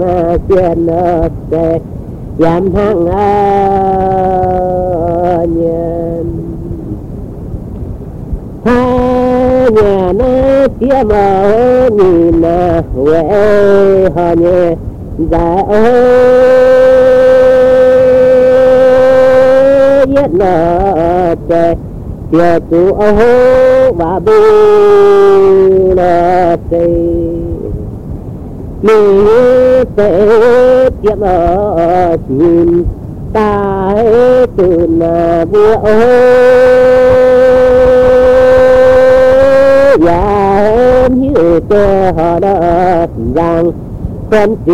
xuyên xe giảm hàng nhân hai nhà nó chia mơ nhìn huệ họ nhẹ dạ nhất là trẻ tiệt tu và bu là trẻ mi sẽ tiếp ở nhìn ta từ là bữa và em như họ đã rằng con